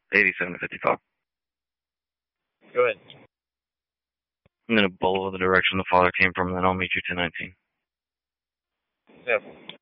87 to 55. Go ahead. I'm going to follow the direction the father came from, and then I'll meet you 1019. Yeah.